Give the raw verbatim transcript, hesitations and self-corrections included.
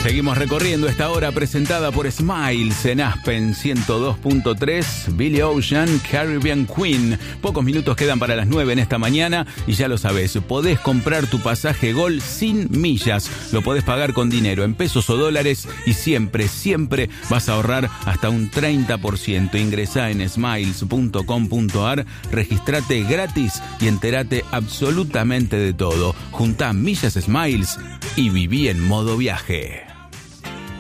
Seguimos recorriendo esta hora presentada por Smiles en Aspen ciento dos punto tres, Billy Ocean, Caribbean Queen. Pocos minutos quedan para las nueve en esta mañana y ya lo sabes, podés comprar tu pasaje Gol sin millas. Lo podés pagar con dinero, en pesos o dólares y siempre, siempre vas a ahorrar hasta un treinta por ciento. Ingresá en smiles punto com punto ar, registrate gratis y entérate absolutamente de todo. Juntá millas Smiles y viví en modo viaje.